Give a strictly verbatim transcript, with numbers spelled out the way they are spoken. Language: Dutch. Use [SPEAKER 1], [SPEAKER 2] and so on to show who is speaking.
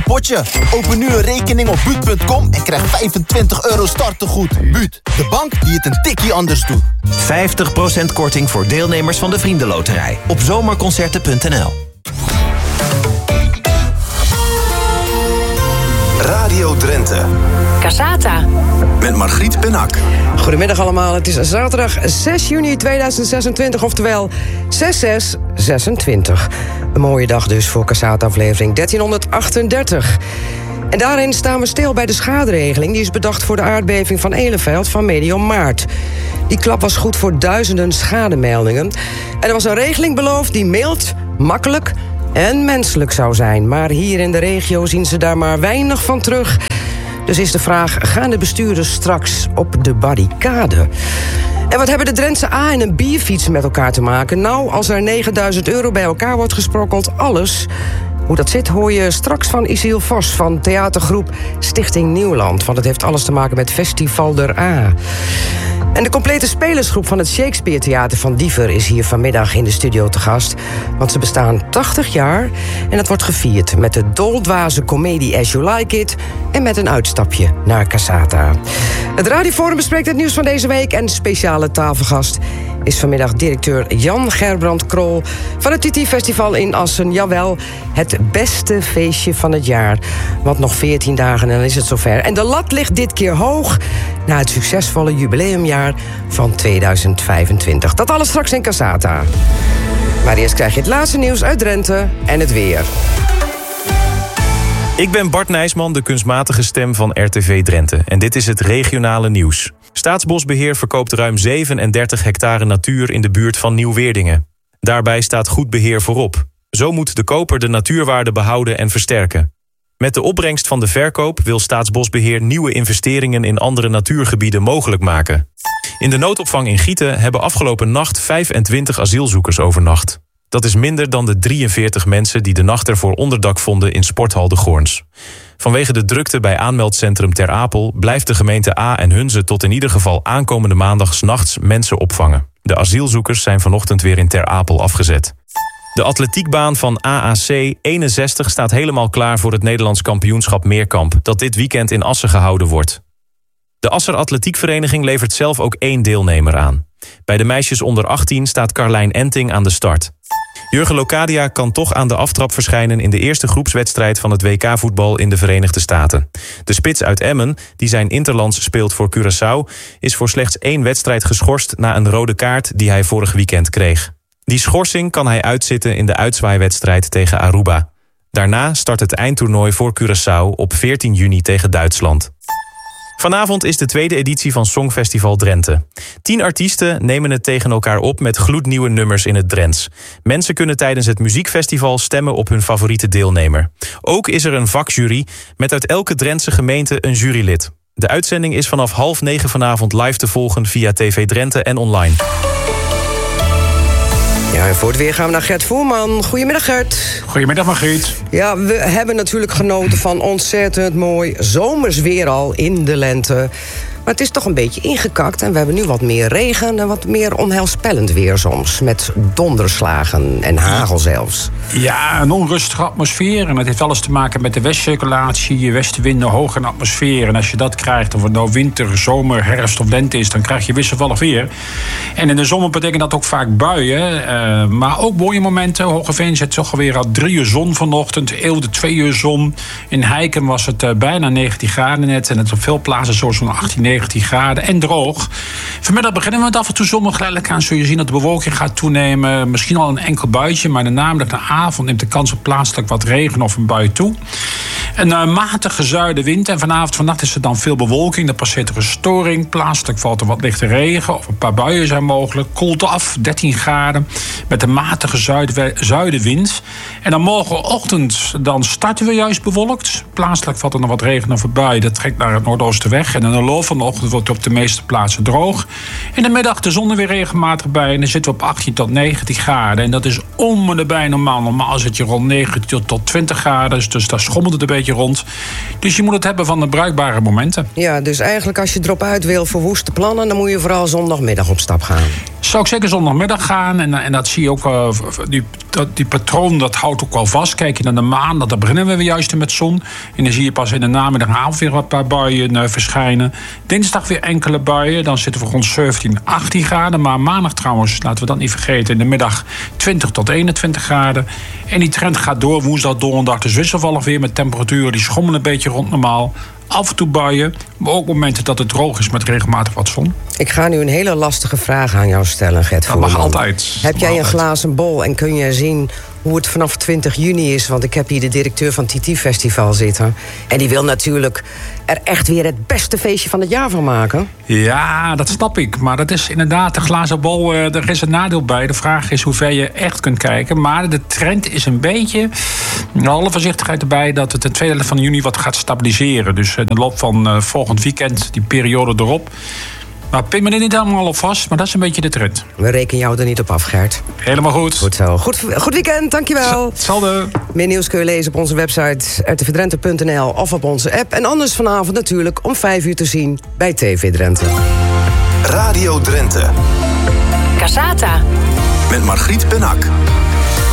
[SPEAKER 1] potje. Open nu een rekening op buut punt com en krijg vijfentwintig euro startegoed. Buut, de bank die het een tikkie anders doet.
[SPEAKER 2] vijftig procent korting voor deelnemers van de Vriendenloterij. Op zomerconcerten punt n l.
[SPEAKER 3] Radio Drenthe.
[SPEAKER 4] Casata.
[SPEAKER 3] Met Margriet Benak.
[SPEAKER 5] Goedemiddag allemaal, het is zaterdag zes juni tweeduizend zesentwintig, oftewel zes zes zesentwintig. Een mooie dag dus voor Casata-aflevering dertienhonderdachtendertig. En daarin staan we stil bij de schaderegeling. Die is bedacht voor de aardbeving van Eleveld van medio maart. Die klap was goed voor duizenden schademeldingen. En er was een regeling beloofd die mild, makkelijk en menselijk zou zijn. Maar hier in de regio zien ze daar maar weinig van terug. Dus is de vraag, gaan de bestuurders straks op de barricade? En wat hebben de Drentse A- en een bierfiets met elkaar te maken? Nou, als er negenduizend euro bij elkaar wordt gesprokkeld, alles. Hoe dat zit hoor je straks van Isiel Vos van theatergroep Stichting Nieuwland. Want het heeft alles te maken met Festival der A. En de complete spelersgroep van het Shakespeare Theater van Diever is hier vanmiddag in de studio te gast. Want ze bestaan tachtig jaar en dat wordt gevierd met de doldwaze komedie As You Like It en met een uitstapje naar Casata. Het Radioforum bespreekt het nieuws van deze week en speciale tafelgast is vanmiddag directeur Jan Gerbrand Krol van het T T Festival in Assen. Jawel, het beste feestje van het jaar. Want nog veertien dagen en dan is het zover. En de lat ligt dit keer hoog na het succesvolle jubileumjaar van tweeduizend vijfentwintig. Dat alles straks in Casata. Maar eerst krijg je het laatste nieuws uit Drenthe en het weer.
[SPEAKER 6] Ik ben Bart Nijsman, de kunstmatige stem van R T V Drenthe. En dit is het regionale nieuws. Staatsbosbeheer verkoopt ruim zevenendertig hectare natuur in de buurt van Nieuw-Weerdingen. Daarbij staat goed beheer voorop. Zo moet de koper de natuurwaarde behouden en versterken. Met de opbrengst van de verkoop wil Staatsbosbeheer nieuwe investeringen in andere natuurgebieden mogelijk maken. In de noodopvang in Gieten hebben afgelopen nacht vijfentwintig asielzoekers overnacht. Dat is minder dan de drieënveertig mensen die de nacht ervoor onderdak vonden in Sporthal de Goorns. Vanwege de drukte bij aanmeldcentrum Ter Apel blijft de gemeente A en Hunze tot in ieder geval aankomende maandag 's nachts mensen opvangen. De asielzoekers zijn vanochtend weer in Ter Apel afgezet. De atletiekbaan van A A C eenenzestig staat helemaal klaar voor het Nederlands kampioenschap Meerkamp, dat dit weekend in Assen gehouden wordt. De Asser Atletiekvereniging levert zelf ook één deelnemer aan. Bij de meisjes onder achttien staat Carlijn Enting aan de start. Jurgen Locadia kan toch aan de aftrap verschijnen in de eerste groepswedstrijd van het W K-voetbal in de Verenigde Staten. De spits uit Emmen, die zijn interlands speelt voor Curaçao, is voor slechts één wedstrijd geschorst na een rode kaart die hij vorig weekend kreeg. Die schorsing kan hij uitzitten in de uitzwaaiwedstrijd tegen Aruba. Daarna start het eindtoernooi voor Curaçao op veertien juni tegen Duitsland. Vanavond is de tweede editie van Songfestival Drenthe. Tien artiesten nemen het tegen elkaar op met gloednieuwe nummers in het Drents. Mensen kunnen tijdens het muziekfestival stemmen op hun favoriete deelnemer. Ook is er een vakjury met uit elke Drentse gemeente een jurylid. De uitzending is vanaf half negen vanavond live te volgen via T V Drenthe en online.
[SPEAKER 5] Ja, en voor het weer gaan we naar Gert Voerman. Goedemiddag, Gert.
[SPEAKER 7] Goedemiddag, Margriet.
[SPEAKER 5] Ja, we hebben natuurlijk genoten van ontzettend mooi zomers weer al in de lente. Maar het is toch een beetje ingekakt en we hebben nu wat meer regen en wat meer onheilspellend weer soms. Met donderslagen en hagel zelfs.
[SPEAKER 7] Ja, een onrustige atmosfeer. En dat heeft alles te maken met de westcirculatie, westenwinden hoog in de atmosfeer. En als je dat krijgt, of het nou winter, zomer, herfst of lente is, dan krijg je wisselvallig weer. En in de zomer betekent dat ook vaak buien. Uh, maar ook mooie momenten. Hoogeveen zit toch alweer al drie uur zon vanochtend. Eelde twee uur zon. In Heiken was het uh, bijna negentien graden net. En het op veel plaatsen zo zo'n achttien, negentien graden en droog. Vanmiddag beginnen we met af en toe zonnig geleidelijk aan. Zul je zien dat de bewolking gaat toenemen. Misschien al een enkel buitje, maar de namiddag naar avond neemt de kans op plaatselijk wat regen of een bui toe. Een uh, matige zuidenwind en vanavond vannacht is er dan veel bewolking. Dan passeert er een storing. Plaatselijk valt er wat lichte regen of een paar buien zijn mogelijk. Koelt af, dertien graden met een matige zuid- zuidenwind. En dan morgenochtend dan starten we juist bewolkt. Plaatselijk valt er nog wat regen of een bui. Dat trekt naar het noordoosten weg. En in de loop van de ochtend wordt het op de meeste plaatsen droog. In de middag de zon er weer regelmatig bij. En dan zitten we op achttien tot negentien graden. En dat is om en erbij normaal. Normaal zit je rond negentien tot twintig graden. Dus daar schommelt het een beetje beetje rond. Dus je moet het hebben van de bruikbare momenten.
[SPEAKER 5] Ja, dus eigenlijk als je erop uit wil voor woeste plannen... dan moet je vooral zondagmiddag op stap gaan.
[SPEAKER 7] Zou ik zeker zondagmiddag gaan. En, en dat zie je ook, uh, die, dat, die patroon dat houdt ook wel vast. Kijk je naar de maan, dan beginnen we juist met zon. En dan zie je pas in de namiddagavond weer wat paar buien uh, verschijnen. Dinsdag weer enkele buien. Dan zitten we rond zeventien, achttien graden. Maar maandag trouwens, laten we dat niet vergeten... in de middag twintig tot eenentwintig graden. En die trend gaat door. Woensdag, donderdag dus wisselvallig weer... met temperaturen die schommelen een beetje rond normaal. Af en toe buien, maar ook momenten dat het droog is met regelmatig wat zon.
[SPEAKER 5] Ik ga nu een hele lastige vraag aan jou stellen, Gert
[SPEAKER 7] Dat mag
[SPEAKER 5] Voerman.
[SPEAKER 7] altijd.
[SPEAKER 5] Heb jij een
[SPEAKER 7] altijd.
[SPEAKER 5] glazen bol en kun je zien hoe het vanaf twintig juni is? Want ik heb hier de directeur van T T Festival zitten. En die wil natuurlijk er echt weer het beste feestje van het jaar van maken.
[SPEAKER 7] Ja, dat snap ik. Maar dat is inderdaad de glazen bol. Uh, er is een nadeel bij. De vraag is hoe ver je echt kunt kijken. Maar de trend is een beetje, alle voorzichtigheid erbij... dat het de tweede helft van juni wat gaat stabiliseren. Dus in de loop van uh, volgend weekend, die periode erop... Maar pin me er niet helemaal op vast, maar dat is een beetje de trend.
[SPEAKER 5] We rekenen jou er niet op af, Gert.
[SPEAKER 7] Helemaal goed.
[SPEAKER 5] Goed zo. Goed, goed weekend, dankjewel.
[SPEAKER 7] Hetzelfde.
[SPEAKER 5] Meer nieuws kun je lezen op onze website r t v drenthe punt n l of op onze app. En anders vanavond natuurlijk om vijf uur te zien bij T V Drenthe.
[SPEAKER 3] Radio Drenthe.
[SPEAKER 4] Casata.
[SPEAKER 3] Met Margriet Benak.